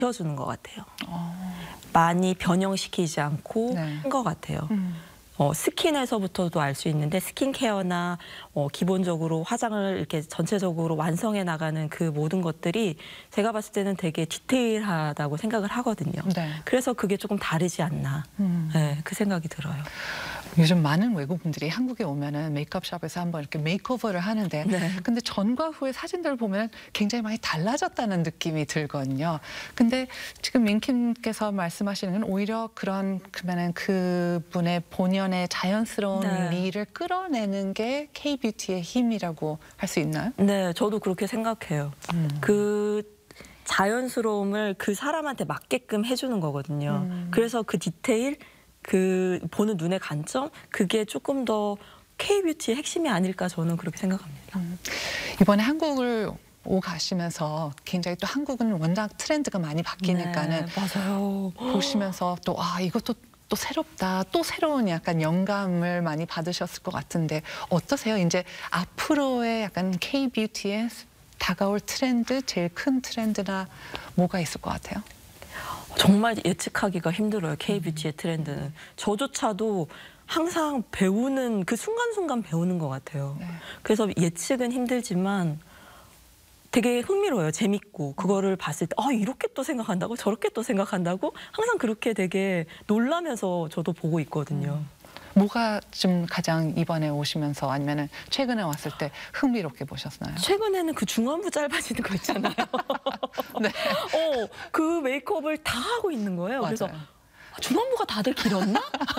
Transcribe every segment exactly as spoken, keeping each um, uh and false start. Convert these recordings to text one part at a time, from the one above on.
지켜주는 것 같아요. 어. 많이 변형시키지 않고 네. 한 것 같아요. 음. 어, 스킨에서부터도 알 수 있는데 스킨케어나 어, 기본적으로 화장을 이렇게 전체적으로 완성해 나가는 그 모든 것들이 제가 봤을 때는 되게 디테일하다고 생각을 하거든요. 네. 그래서 그게 조금 다르지 않나. 음. 네, 그 생각이 들어요. 요즘 많은 외국분들이 한국에 오면은 메이크업샵에서 한번 이렇게 메이크오버를 하는데 네. 근데 전과 후의 사진들을 보면 굉장히 많이 달라졌다는 느낌이 들거든요. 근데 지금 민킴께서 말씀하시는 건 오히려 그런 그러면은 그분의 본연의 자연스러운 네. 미를 끌어내는 게 K-뷰티의 힘이라고 할 수 있나요? 네, 저도 그렇게 생각해요. 음. 그 자연스러움을 그 사람한테 맞게끔 해주는 거거든요. 음. 그래서 그 디테일, 그 보는 눈의 관점, 그게 조금 더 K-뷰티의 핵심이 아닐까 저는 그렇게 생각합니다. 음. 이번에 한국을 오 가시면서 굉장히 또 한국은 워낙 트렌드가 많이 바뀌니까는 네, 맞아요. 보시면서 또 아 이것도 또 새롭다, 또 새로운 약간 영감을 많이 받으셨을 것 같은데 어떠세요? 이제 앞으로의 약간 K-뷰티의 다가올 트렌드, 제일 큰 트렌드나 뭐가 있을 것 같아요? 정말 예측하기가 힘들어요. K-뷰티의 트렌드는. 저조차도 항상 배우는 그 순간순간 배우는 것 같아요. 네. 그래서 예측은 힘들지만 되게 흥미로워요. 재밌고 그거를 봤을 때 아, 이렇게 또 생각한다고? 저렇게 또 생각한다고? 항상 그렇게 되게 놀라면서 저도 보고 있거든요. 음. 뭐가 좀 가장 이번에 오시면서 아니면은 최근에 왔을 때 흥미롭게 보셨나요? 최근에는 그 중안부 짧아지는 거 있잖아요. 네. 어, 그 메이크업을 다 하고 있는 거예요. 그래서 맞아요. 중안부가 다들 길었나?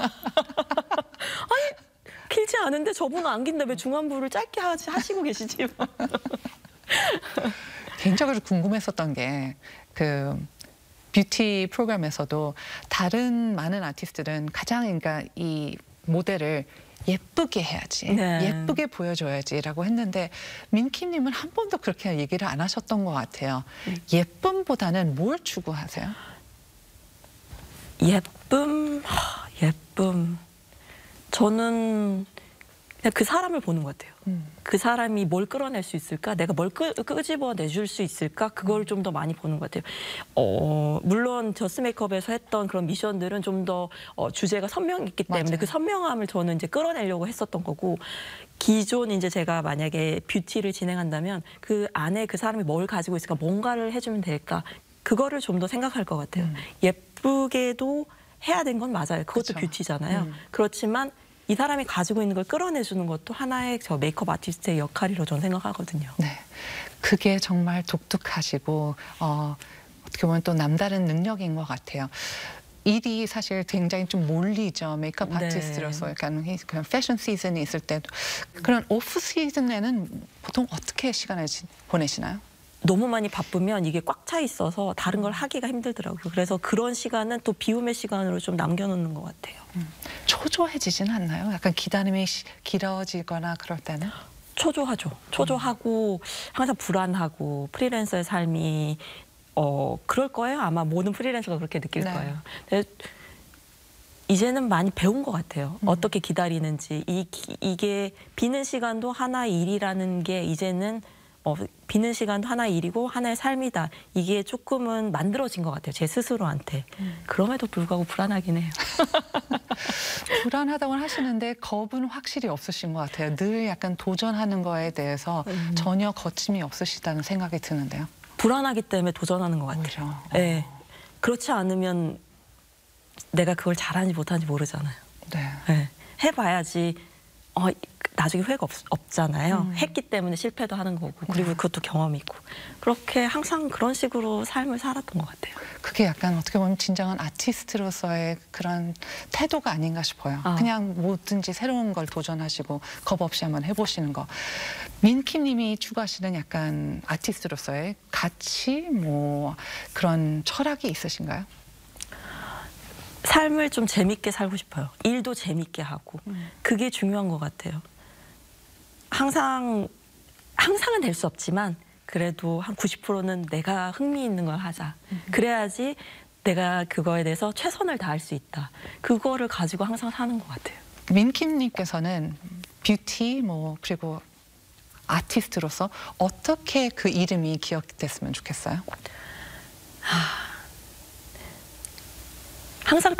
아니, 길지 않은데 저분은 안 긴데 왜 중안부를 짧게 하시, 하시고 계시지? 개인적으로 궁금했었던 게 그 뷰티 프로그램에서도 다른 많은 아티스트들은 가장 그러니까 이 모델을 예쁘게 해야지, 네. 예쁘게 보여줘야지라고 했는데 민키님은 한 번도 그렇게 얘기를 안 하셨던 것 같아요. 음. 예쁨보다는 뭘 추구하세요? 예쁨, 하, 예쁨. 저는 그냥 그 사람을 보는 것 같아요. 음. 그 사람이 뭘 끌어낼 수 있을까? 내가 뭘 끄, 끄집어내줄 수 있을까? 그걸 좀 더 많이 보는 것 같아요. 어, 물론 저스 메이크업에서 했던 그런 미션들은 좀 더 어, 주제가 선명했기 때문에 맞아요. 그 선명함을 저는 이제 끌어내려고 했었던 거고 기존 이제 제가 만약에 뷰티를 진행한다면 그 안에 그 사람이 뭘 가지고 있을까? 뭔가를 해주면 될까? 그거를 좀 더 생각할 것 같아요. 음. 예쁘게도 해야 된 건 맞아요. 그것도 그쵸. 뷰티잖아요. 음. 그렇지만 이 사람이 가지고 있는 걸 끌어내주는 것도 하나의 저 메이크업 아티스트의 역할이라고 저는 생각하거든요. 네, 그게 정말 독특하시고 어, 어떻게 보면 또 남다른 능력인 것 같아요. 일이 사실 굉장히 좀 몰리죠. 메이크업 네. 아티스트로서 약간 그런 패션 시즌이 있을 때도 그런 오프 시즌에는 보통 어떻게 시간을 지, 보내시나요? 너무 많이 바쁘면 이게 꽉 차 있어서 다른 걸 하기가 힘들더라고요. 그래서 그런 시간은 또 비움의 시간으로 좀 남겨놓는 것 같아요. 음, 초조해지진 않나요? 약간 기다림이 시, 길어지거나 그럴 때는? 초조하죠. 초조하고 항상 불안하고 프리랜서의 삶이 어 그럴 거예요. 아마 모든 프리랜서가 그렇게 느낄 네. 거예요. 근데 이제는 많이 배운 것 같아요. 음. 어떻게 기다리는지. 이, 이게 비는 시간도 하나의 일이라는 게 이제는 어, 비는 시간도 하나의 일이고 하나의 삶이다. 이게 조금은 만들어진 것 같아요. 제 스스로한테. 음. 그럼에도 불구하고 불안하긴 해요. 불안하다고 하시는데 겁은 확실히 없으신 것 같아요. 늘 약간 도전하는 거에 대해서 음. 전혀 거침이 없으시다는 생각이 드는데요. 불안하기 때문에 도전하는 것 같아요. 오히려. 네. 그렇지 않으면 내가 그걸 잘하는지 못하는지 모르잖아요. 네. 네. 해봐야지 어, 나중에 후회가 없, 없잖아요. 음. 했기 때문에 실패도 하는 거고 그리고 그것도 경험이고 그렇게 항상 그런 식으로 삶을 살았던 것 같아요. 그게 약간 어떻게 보면 진정한 아티스트로서의 그런 태도가 아닌가 싶어요. 아. 그냥 뭐든지 새로운 걸 도전하시고 겁 없이 한번 해보시는 거. 민키님이 추구하시는 약간 아티스트로서의 가치, 뭐 그런 철학이 있으신가요? 삶을 좀 재밌게 살고 싶어요. 일도 재밌게 하고 음. 그게 중요한 것 같아요. 항상 항상은 될 수 없지만 그래도 한 구십 퍼센트는 내가 흥미 있는 걸 하자. 음. 그래야지 내가 그거에 대해서 최선을 다할 수 있다. 그거를 가지고 항상 사는 것 같아요. 민킴님께서는 뷰티 뭐 그리고 아티스트로서 어떻게 그 이름이 기억됐으면 좋겠어요? 하, 항상